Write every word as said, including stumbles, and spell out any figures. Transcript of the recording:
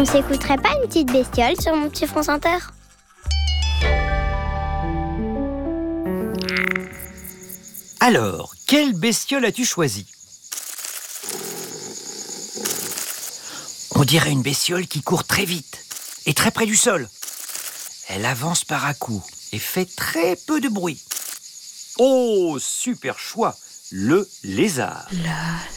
On s'écouterait pas une petite bestiole sur mon petit France Inter? Alors, quelle bestiole as-tu choisi? On dirait une bestiole qui court très vite et très près du sol. Elle avance par à-coups et fait très peu de bruit. Oh, super choix, le lézard. La